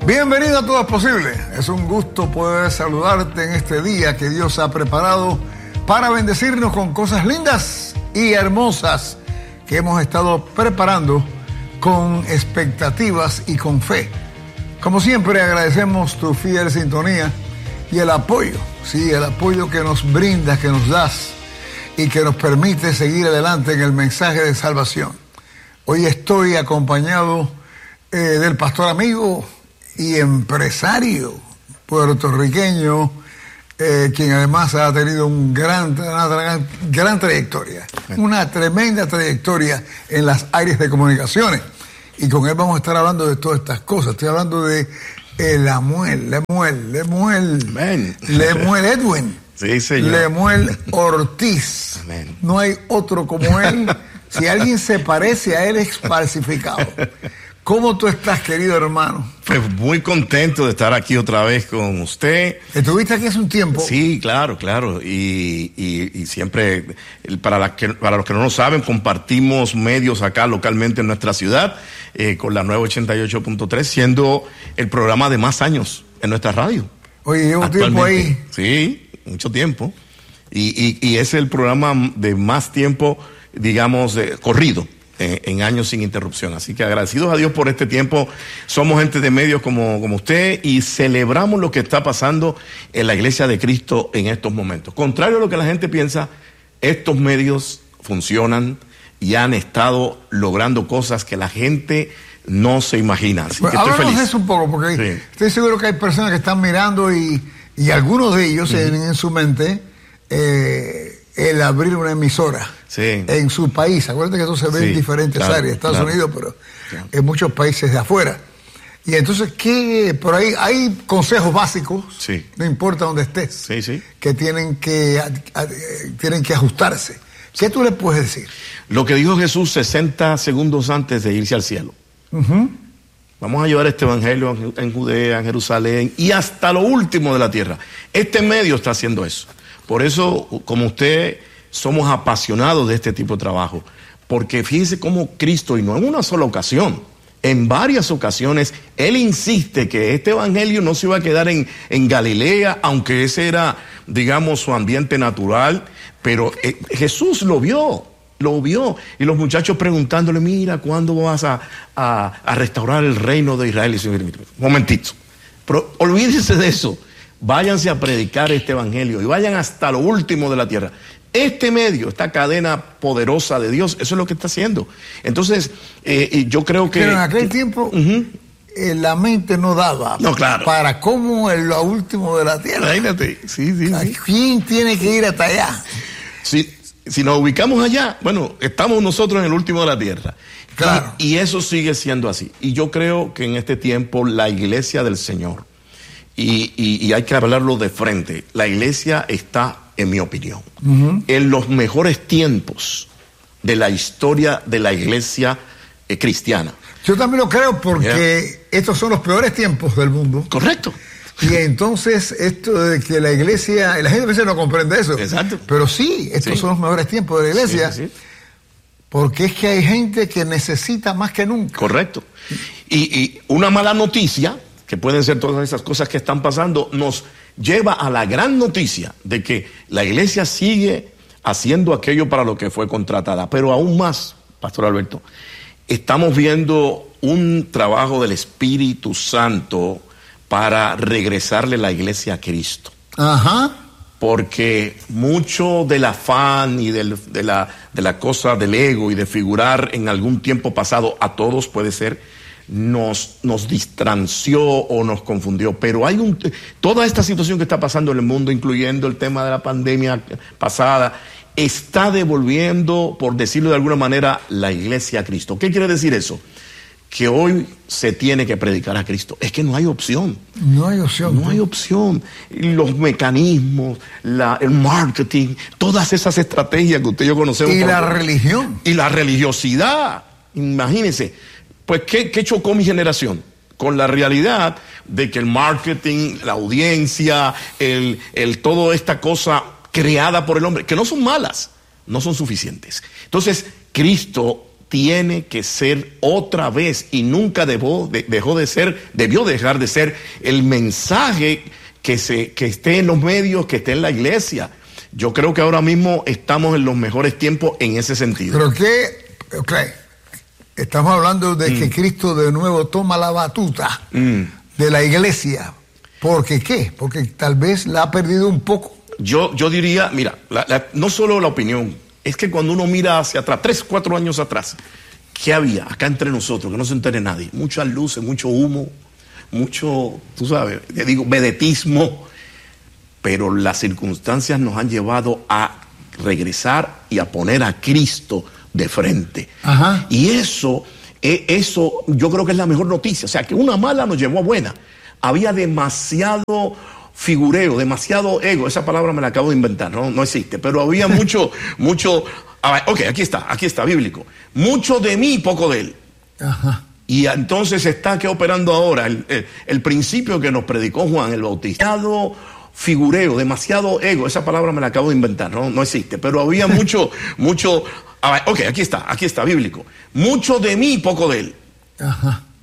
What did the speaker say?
Bienvenido a Todo es Posible. Es un gusto poder saludarte en este día que Dios ha preparado para bendecirnos con cosas lindas y hermosas que hemos estado preparando con expectativas y con fe. Como siempre, agradecemos tu fiel sintonía y el apoyo, sí, el apoyo que nos brindas, que nos das y que nos permite seguir adelante en el mensaje de salvación. Hoy estoy acompañado del pastor amigo y empresario puertorriqueño, quien además ha tenido una gran trayectoria, una tremenda trayectoria en las áreas de comunicaciones. Y con él vamos a estar hablando de todas estas cosas. Estoy hablando de Lemuel Edwin. Sí, señor. Lemuel Ortiz. Amén. No hay otro como él. Si alguien se parece a él, es falsificado. ¿Cómo tú estás, querido hermano? Pues muy contento de estar aquí otra vez con usted. ¿Estuviste aquí hace un tiempo? Sí, claro. Y siempre, para los que no lo saben, compartimos medios acá localmente en nuestra ciudad, con la nueva 88.3, siendo el programa de más años en nuestra radio. Oye, llevo tiempo ahí. Sí, mucho tiempo. Y es el programa de más tiempo, digamos, corrido. En años sin interrupción. Así que agradecidos a Dios por este tiempo. Somos gente de medios como usted y celebramos lo que está pasando en la Iglesia de Cristo en estos momentos. Contrario a lo que la gente piensa, estos medios funcionan y han estado logrando cosas que la gente no se imagina. Así que estoy feliz. De eso un poco, porque sí, estoy seguro que hay personas que están mirando y algunos de ellos tienen en su mente el abrir una emisora en su país. Acuérdate que eso se ve en diferentes áreas, Estados Unidos, pero en muchos países de afuera. Y entonces, por ahí hay consejos básicos, no importa dónde estés, que tienen que ajustarse. ¿Qué tú le puedes decir? Lo que dijo Jesús 60 segundos antes de irse al cielo. Vamos a llevar este evangelio en Judea, en Jerusalén y hasta lo último de la tierra. Este medio está haciendo eso. Por eso, como usted, somos apasionados de este tipo de trabajo. Porque fíjese cómo Cristo, y no en una sola ocasión, en varias ocasiones, Él insiste que este evangelio no se iba a quedar en Galilea, aunque ese era, digamos, su ambiente natural. Pero Jesús lo vio. Y los muchachos preguntándole, mira, ¿cuándo vas a restaurar el reino de Israel? Y dice, un momentito, pero olvídense de eso. Váyanse a predicar este evangelio y vayan hasta lo último de la tierra. Este medio, esta cadena poderosa de Dios, eso es lo que está haciendo. Entonces, yo creo que... Pero en aquel tiempo, la mente no daba para cómo en lo último de la tierra. Imagínate, sí. ¿Quién tiene que ir hasta allá? Si nos ubicamos allá, bueno, estamos nosotros en el último de la tierra. Claro. Y eso sigue siendo así. Y yo creo que en este tiempo la iglesia del Señor, y hay que hablarlo de frente, la iglesia está, en mi opinión, en los mejores tiempos de la historia de la iglesia cristiana. Yo también lo creo porque estos son los peores tiempos del mundo. Correcto. Y entonces esto de que la iglesia, la gente a veces no comprende eso. Exacto. Pero sí, estos son los mejores tiempos de la iglesia. Sí. Porque es que hay gente que necesita más que nunca. Correcto. Y una mala noticia, que pueden ser todas esas cosas que están pasando, nos lleva a la gran noticia de que la iglesia sigue haciendo aquello para lo que fue contratada. Pero aún más, Pastor Alberto, estamos viendo un trabajo del Espíritu Santo para regresarle la iglesia a Cristo. Porque mucho del afán y de la cosa del ego y de figurar en algún tiempo pasado, a todos puede ser, nos distranció o nos confundió. Pero toda esta situación que está pasando en el mundo, incluyendo el tema de la pandemia pasada, está devolviendo, por decirlo de alguna manera, la iglesia a Cristo. ¿Qué quiere decir eso? Que hoy se tiene que predicar a Cristo. Es que no hay opción. No hay opción. Los mecanismos, el marketing, todas esas estrategias que usted y yo conocemos. Y la religión. Y la religiosidad. Imagínense. Pues, ¿qué chocó mi generación? Con la realidad de que el marketing, la audiencia, toda esta cosa creada por el hombre, que no son malas, no son suficientes. Entonces, Cristo tiene que ser otra vez, y nunca debió dejar de ser el mensaje que esté en los medios, que esté en la iglesia. Yo creo que ahora mismo estamos en los mejores tiempos en ese sentido. Pero que, estamos hablando de que Cristo de nuevo toma la batuta de la iglesia. ¿Por qué? Porque tal vez la ha perdido un poco. Yo diría, mira, no solo la opinión, es que cuando uno mira hacia atrás, 3, 4 años atrás, ¿qué había acá entre nosotros? Que no se entere nadie. Muchas luces, mucho humo, mucho, tú sabes, te digo, vedetismo. Pero las circunstancias nos han llevado a regresar y a poner a Cristo de frente. Ajá. Y eso yo creo que es la mejor noticia. O sea, que una mala nos llevó a buena. Había demasiado figureo, demasiado ego. Esa palabra me la acabo de inventar, no existe. Pero había mucho. Ok, aquí está, bíblico. Mucho de mí y poco de él. Ajá. Y entonces está que operando ahora el principio que nos predicó Juan el Bautista. Figureo, demasiado ego. Esa palabra me la acabo de inventar, no existe. Pero había mucho. Ok, aquí está, bíblico. Mucho de mí y poco de él. Ajá.